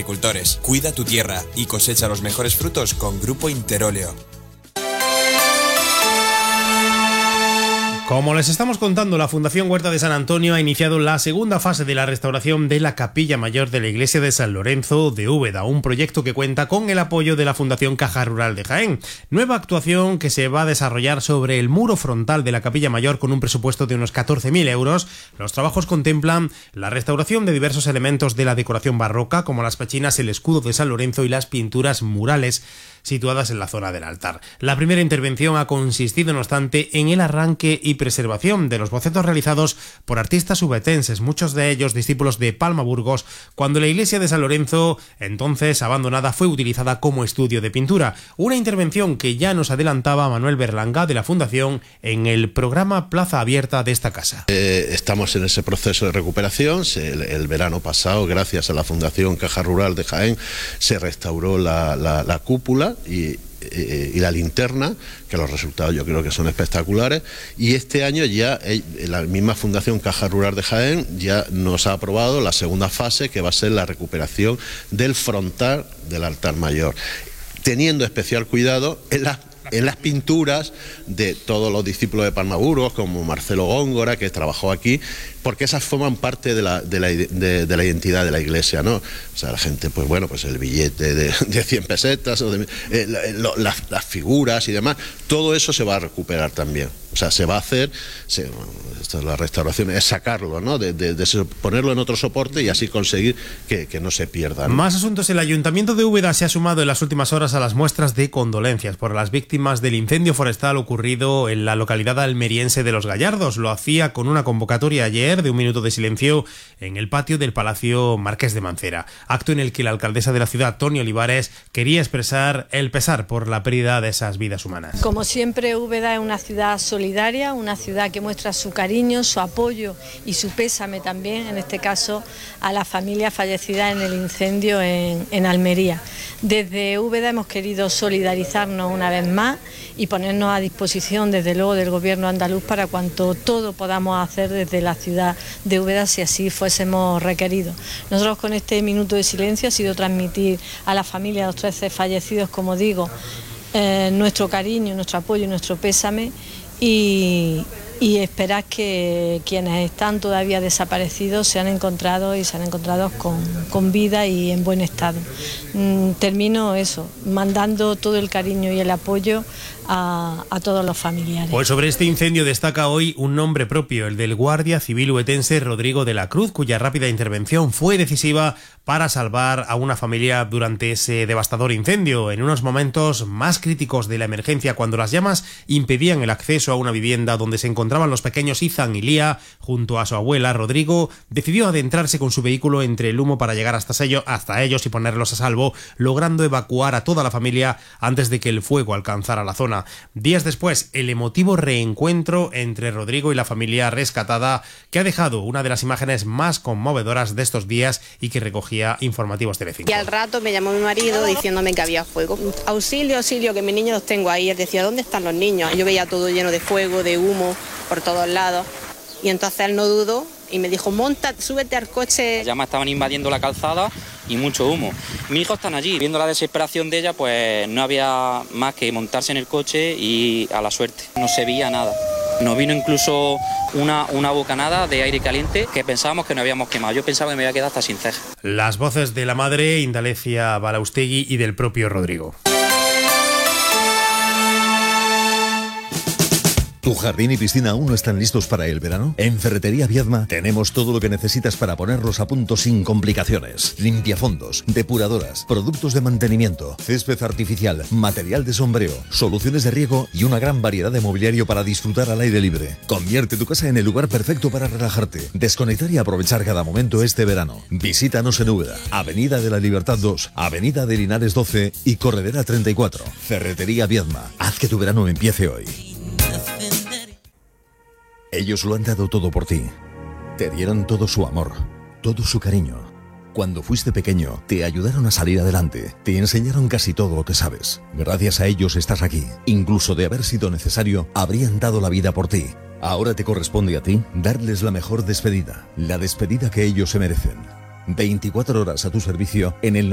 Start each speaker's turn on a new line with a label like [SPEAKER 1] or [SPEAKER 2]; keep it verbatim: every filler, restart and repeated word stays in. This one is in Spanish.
[SPEAKER 1] agricultores. Cuida tu tierra y cosecha los mejores frutos con Grupo Interóleo.
[SPEAKER 2] Como les estamos contando, la Fundación Huerta de San Antonio ha iniciado la segunda fase de la restauración de la Capilla Mayor de la Iglesia de San Lorenzo de Úbeda, un proyecto que cuenta con el apoyo de la Fundación Caja Rural de Jaén. Nueva actuación que se va a desarrollar sobre el muro frontal de la Capilla Mayor con un presupuesto de unos catorce mil euros. Los trabajos contemplan la restauración de diversos elementos de la decoración barroca, como las pechinas, el escudo de San Lorenzo y las pinturas murales situadas en la zona del altar. La primera intervención ha consistido, no obstante, en el arranque y preservación de los bocetos realizados por artistas ubetenses, muchos de ellos discípulos de Palma Burgos, cuando la iglesia de San Lorenzo, entonces abandonada, fue utilizada como estudio de pintura. Una intervención que ya nos adelantaba Manuel Berlanga de la Fundación en el programa Plaza Abierta de esta casa.
[SPEAKER 3] Eh, estamos en ese proceso de recuperación. El, el verano pasado, gracias a la Fundación Caja Rural de Jaén, se restauró la, la, la cúpula Y, y la linterna, que los resultados yo creo que son espectaculares, y este año ya la misma Fundación Caja Rural de Jaén ya nos ha aprobado la segunda fase, que va a ser la recuperación del frontal del altar mayor, teniendo especial cuidado en las en las pinturas de todos los discípulos de Palma Burgos, como Marcelo Góngora, que trabajó aquí, porque esas forman parte de la, de la, de, de la identidad de la iglesia, ¿no? O sea, la gente, pues bueno, pues el billete de, de cien pesetas, o de, eh, lo, las, las figuras y demás, todo eso se va a recuperar también. O sea, se va a hacer, se, esto es la restauración, es sacarlo, ¿no? De, de, de ponerlo en otro soporte y así conseguir que, que no se pierda, ¿no?
[SPEAKER 2] Más asuntos. El Ayuntamiento de Úbeda se ha sumado en las últimas horas a las muestras de condolencias por las víctimas del incendio forestal ocurrido en la localidad almeriense de Los Gallardos. Lo hacía con una convocatoria ayer de un minuto de silencio en el patio del Palacio Marqués de Mancera. Acto en el que la alcaldesa de la ciudad, Toni Olivares, quería expresar el pesar por la pérdida de esas vidas humanas.
[SPEAKER 4] Como siempre, Úbeda es una ciudad solidaria, una ciudad que muestra su cariño, su apoyo y su pésame también, en este caso, a la familia fallecida en el incendio en, en Almería. Desde Úbeda hemos querido solidarizarnos una vez más y ponernos a disposición, desde luego, del gobierno andaluz para cuanto todo podamos hacer desde la ciudad de Úbeda, si así fuésemos requeridos. Nosotros con este minuto de silencio ha sido transmitir a la familia de los trece fallecidos, como digo, eh, nuestro cariño, nuestro apoyo y nuestro pésame, y, y esperar que quienes están todavía desaparecidos sean encontrados y sean encontrados con, con vida y en buen estado. Mm, termino eso, mandando todo el cariño y el apoyo A, a todos los familiares.
[SPEAKER 2] Pues sobre este incendio destaca hoy un nombre propio, el del guardia civil huetense Rodrigo de la Cruz, cuya rápida intervención fue decisiva para salvar a una familia durante ese devastador incendio. En unos momentos más críticos de la emergencia, cuando las llamas impedían el acceso a una vivienda donde se encontraban los pequeños Izan y Lía junto a su abuela, Rodrigo decidió adentrarse con su vehículo entre el humo para llegar hasta ellos, hasta ellos y ponerlos a salvo, logrando evacuar a toda la familia antes de que el fuego alcanzara la zona. Días después, el emotivo reencuentro entre Rodrigo y la familia rescatada, que ha dejado una de las imágenes más conmovedoras de estos días y que recogía Informativos Telecinco.
[SPEAKER 5] Y al rato me llamó mi marido diciéndome que había fuego. Auxilio, auxilio, que mis niños los tengo ahí. Él decía, ¿dónde están los niños? Yo veía todo lleno de fuego, de humo por todos lados. Y entonces él no dudó y me dijo, monta, súbete al coche.
[SPEAKER 6] Las llamas estaban invadiendo la calzada y mucho humo. Mis hijos están allí. Viendo la desesperación de ella, pues no había más que montarse en el coche y a la suerte. No se veía nada. Nos vino incluso una, una bocanada de aire caliente que pensábamos que no habíamos quemado. Yo pensaba que me había quedado hasta sin ceja.
[SPEAKER 2] Las voces de la madre, Indalecia Balaustegui, y del propio Rodrigo.
[SPEAKER 7] ¿Tu jardín y piscina aún no están listos para el verano? En Ferretería Viedma tenemos todo lo que necesitas para ponerlos a punto sin complicaciones. Limpiafondos, depuradoras, productos de mantenimiento, césped artificial, material de sombreo, soluciones de riego y una gran variedad de mobiliario para disfrutar al aire libre. Convierte tu casa en el lugar perfecto para relajarte, desconectar y aprovechar cada momento este verano. Visítanos en Úbeda, Avenida de la Libertad dos, Avenida de Linares doce y Corredera treinta y cuatro. Ferretería Viedma. Haz que tu verano empiece hoy. Ellos lo han dado todo por ti. Te dieron todo su amor, todo su cariño. Cuando fuiste pequeño, te ayudaron a salir adelante. Te enseñaron casi todo lo que sabes. Gracias a ellos estás aquí. Incluso de haber sido necesario, habrían dado la vida por ti. Ahora te corresponde a ti darles la mejor despedida. La despedida que ellos se merecen. veinticuatro horas a tu servicio en el